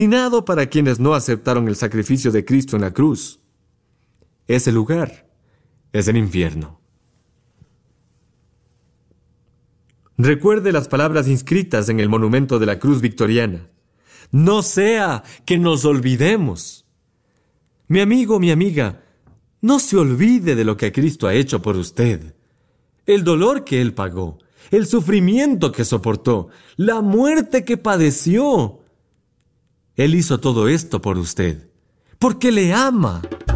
destinado para quienes no aceptaron el sacrificio de Cristo en la cruz. Ese lugar es el infierno. Recuerde las palabras inscritas en el monumento de la cruz victoriana. No sea que nos olvidemos. Mi amigo, mi amiga, no se olvide de lo que Cristo ha hecho por usted. El dolor que Él pagó, el sufrimiento que soportó, la muerte que padeció. Él hizo todo esto por usted, porque le ama.